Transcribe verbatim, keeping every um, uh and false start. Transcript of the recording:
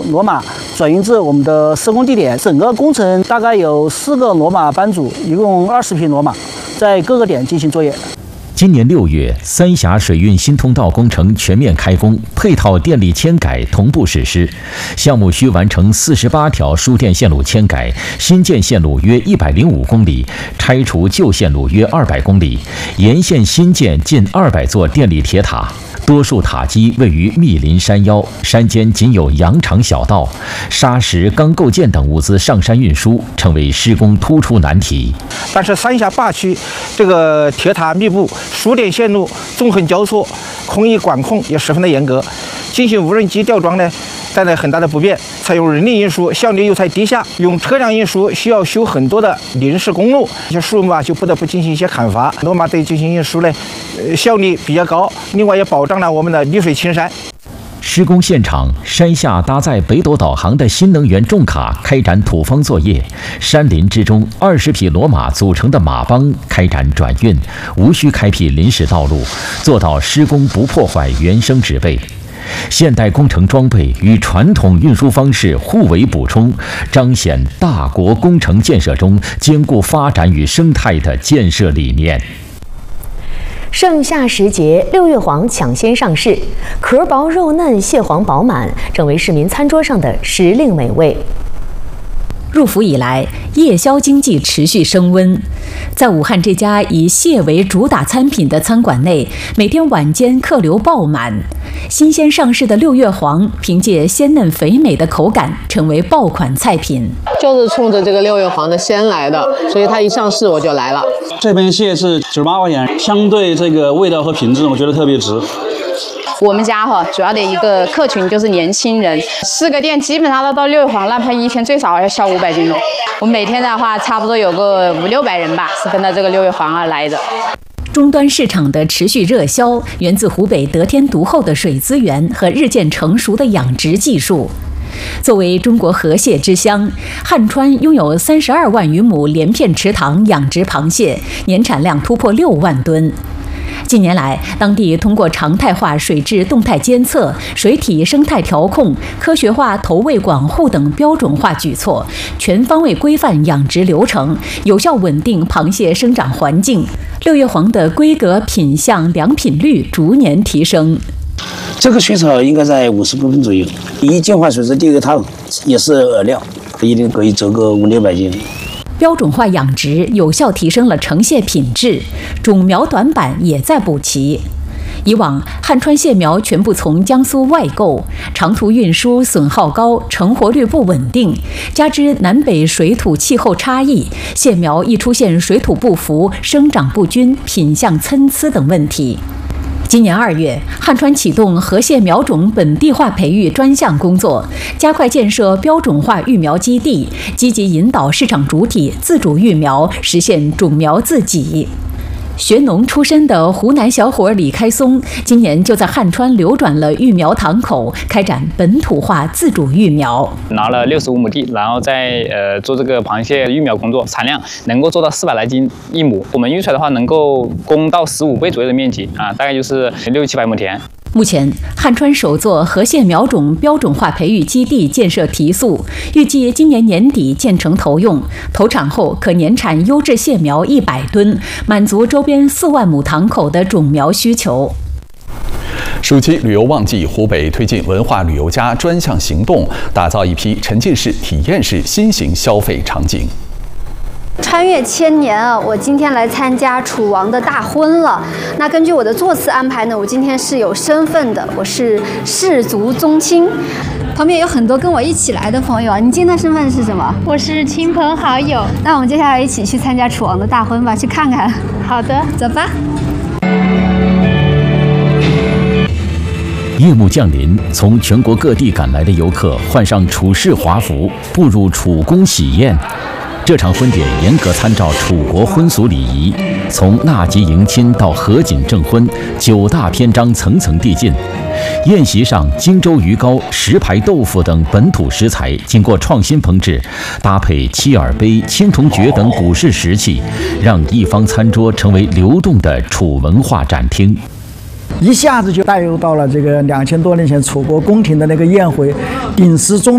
骡马转运至我们的施工地点。整个工程大概有四个骡马班组，一共二十匹骡马，在各个点进行作业。 今年六月，三峡水运新通道工程全面开工，配套电力迁改同步实施。项目需完成四十八条输电线路迁改，新建线路约一百零五公里，拆除旧线路约二百公里，沿线新建近二百座电力铁塔。多数塔基位于密林山腰，山间仅有羊肠小道，砂石、钢构件等物资上山运输成为施工突出难题。 但是三峡坝区这个铁塔密布，输电线路纵横交错，空域管控也十分的严格，进行无人机吊装呢带来很大的不便。采用人力运输效率又太低下，用车辆运输需要修很多的临时公路，一些树木啊就不得不进行一些砍伐。骡马对进行运输呢，呃效率比较高，另外也保障了我们的绿水青山。 施工现场，山下搭载北斗导航的新能源重卡开展土方作业，山林之中，二十匹骡马组成的马帮开展转运，无需开辟临时道路，做到施工不破坏原生植被。现代工程装备与传统运输方式互为补充，彰显大国工程建设中兼顾发展与生态的建设理念。 盛夏时节，六月黄抢先上市，壳薄肉嫩，蟹黄饱满，成为市民餐桌上的时令美味。 入伏以来，夜宵经济持续升温。在武汉这家以蟹为主打餐品的餐馆内，每天晚间客流爆满。新鲜上市的六月黄，凭借鲜嫩肥美的口感，成为爆款菜品。 就是冲着这个六月黄的鲜来的，所以它一上市我就来了。 这盆蟹是九十八块钱，相对这个味道和品质，我觉得特别值。 我们家哈主要的一个客群就是年轻人，四个店基本上都到六月黄那盆一天最少要销五百斤了。我们每天的话差不多有个五六百人吧，是跟着这个六月黄而来的。 终端市场的持续热销，源自湖北得天独厚的水资源和日渐成熟的养殖技术。作为中国河蟹之乡，汉川拥有三十二万余亩连片池塘养殖螃蟹，年产量突破六万吨。近年来，当地通过常态化水质动态监测、水体生态调控、科学化投喂管护等标准化举措，全方位规范养殖流程，有效稳定螃蟹生长环境。六月黄的规格、品相、良品率逐年提升。 这个水草应该在五十公分左右，一净化水质第一个它也是饵料，一定可以走个五六百斤。 标准化养殖有效提升了成蟹品质，种苗短板也在补齐。以往汉川蟹苗全部从江苏外购，长途运输损耗高，成活率不稳定，加之南北水土气候差异，蟹苗易出现水土不服、生长不均、品相参差等问题。今年二月，汉川启动河蟹苗种本地化培育专项工作，加快建设标准化育苗基地，积极引导市场主体自主育苗，实现种苗自给。学农出身的湖南小伙李开松，今年就在汉川流转了育苗堂口，开展本土化自主育苗。 拿了六十五亩地，然后再呃做这个螃蟹育苗工作，产量能够做到四百来斤一亩。我们育出来的话，能够供到十五倍左右的面积啊，大概就是六七百亩田。 目前，汉川首座河蟹苗种标准化培育基地建设提速，预计今年年底建成投用。投产后可年产优质蟹苗一百吨，满足周边四万亩堂口的种苗需求。 暑期旅游旺季，湖北推进文化旅游加专项行动，打造一批沉浸式、体验式新型消费场景。 穿越千年啊！我今天来参加楚王的大婚了。那根据我的座次安排呢，我今天是有身份的，我是氏族宗亲。旁边有很多跟我一起来的朋友啊，你今天的身份是什么？ 我是亲朋好友。 那我们接下来一起去参加楚王的大婚吧，去看看。 好的， 走吧。 夜幕降临，从全国各地赶来的游客换上楚氏华服，步入楚宫喜宴。这场婚典严格参照楚国婚俗礼仪，从纳吉迎亲到合卺证婚，九大篇章层层递进。宴席上，荆州鱼糕、石牌豆腐等本土食材经过创新烹制，搭配七耳杯、青铜爵等古式石器，让一方餐桌成为流动的楚文化展厅。 一下子就带入到了这个两千多年前楚国宫廷的那个宴会，鼎食中